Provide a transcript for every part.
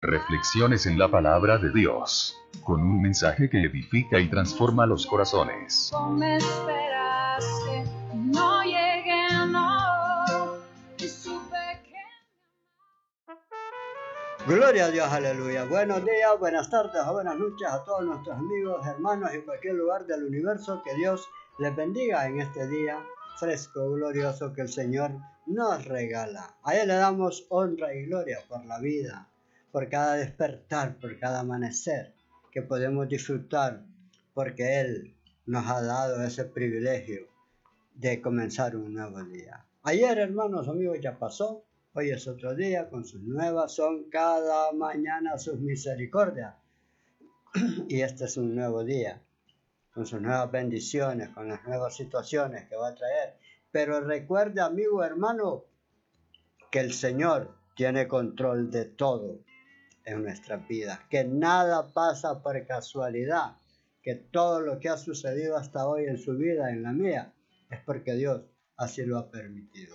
Reflexiones en la palabra de Dios, con un mensaje que edifica y transforma los corazones. Me esperas que no llegue, no, y supe que... Gloria a Dios, aleluya. Buenos días, buenas tardes o buenas noches a todos nuestros amigos, hermanos en cualquier lugar del universo. Que Dios les bendiga en este día fresco, glorioso que el Señor nos regala. A Él le damos honra y gloria por la vida, por cada despertar, por cada amanecer que podemos disfrutar, porque Él nos ha dado ese privilegio de comenzar un nuevo día. Ayer, hermanos, amigos, ya pasó. Hoy es otro día, con sus nuevas son cada mañana sus misericordias. Y este es un nuevo día, con sus nuevas bendiciones, con las nuevas situaciones que va a traer. Pero recuerde, amigo, hermano, que el Señor tiene control de todo en nuestras vidas, que nada pasa por casualidad, que todo lo que ha sucedido hasta hoy en su vida, en la mía, es porque Dios así lo ha permitido.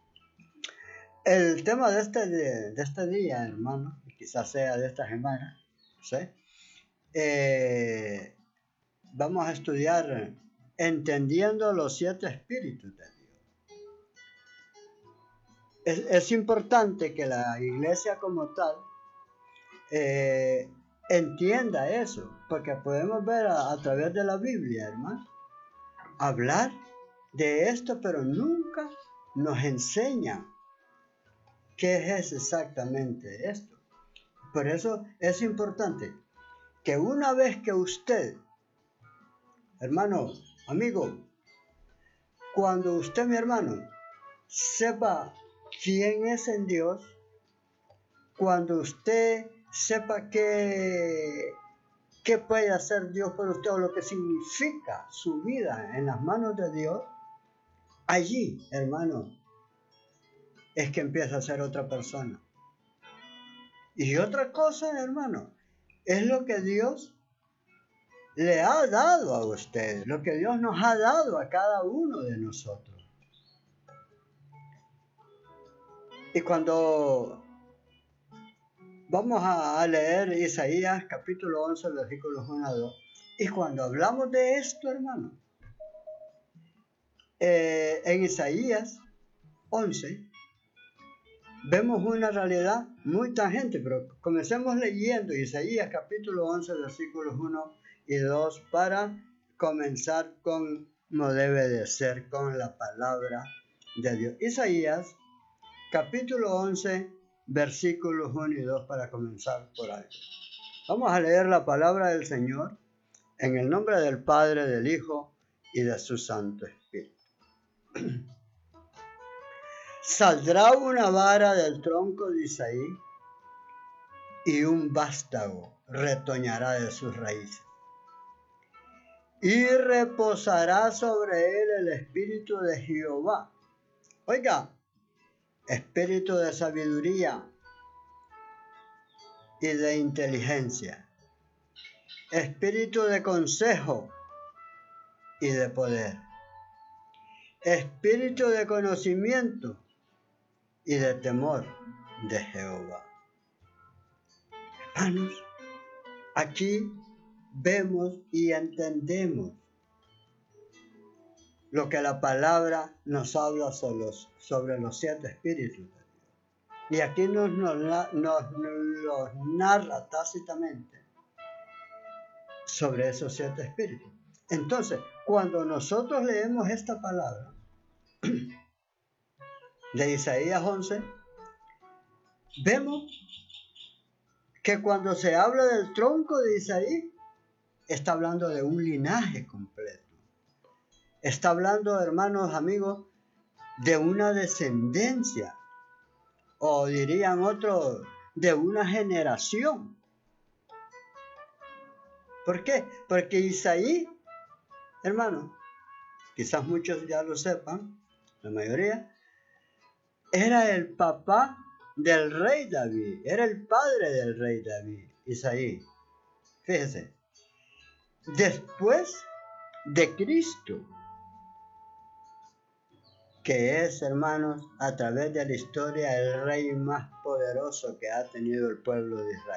El tema de este día, hermano, quizás sea de esta semana, ¿sí? Vamos a estudiar entendiendo los 7 espíritus de Dios. Es importante que la iglesia como tal entienda eso, porque podemos ver a través de la Biblia, hermano, hablar de esto, pero nunca nos enseña qué es exactamente esto. Por eso es importante que una vez que usted, hermano, amigo, cuando usted, mi hermano, sepa quién es en Dios, cuando usted sepa qué puede hacer Dios por usted o lo que significa su vida en las manos de Dios, allí, hermano, es que empieza a ser otra persona. Y otra cosa, hermano, es lo que Dios le ha dado a ustedes, lo que Dios nos ha dado a cada uno de nosotros. Y cuando vamos a leer Isaías capítulo 11, versículos 1 a 2, y cuando hablamos de esto, hermano, en Isaías 11, vemos una realidad muy tangente, pero comencemos leyendo Isaías capítulo 11, versículos 1 y 2 para comenzar como debe de ser con la palabra de Dios. Isaías capítulo 11, versículos 1 y 2 para comenzar por ahí. Vamos a leer la palabra del Señor en el nombre del Padre, del Hijo y de su Santo Espíritu. Saldrá una vara del tronco de Isaí y un vástago retoñará de sus raíces. Y reposará sobre él el espíritu de Jehová. Oiga, espíritu de sabiduría y de inteligencia, espíritu de consejo y de poder, espíritu de conocimiento y de temor de Jehová. Hermanos, aquí vemos y entendemos lo que la palabra nos habla sobre los 7 espíritus de Dios. Y aquí nos narra tácitamente sobre esos 7 espíritus. Entonces, cuando nosotros leemos esta palabra de Isaías 11, vemos que cuando se habla del tronco de Isaí, está hablando de un linaje completo. Está hablando, hermanos, amigos, de una descendencia, o dirían otros, de una generación. ¿Por qué? Porque Isaí, hermanos, quizás muchos ya lo sepan, la mayoría, era el papá del rey David, era el padre del rey David, Isaí. Fíjese, después de Cristo, que es, hermanos, a través de la historia el rey más poderoso que ha tenido el pueblo de Israel.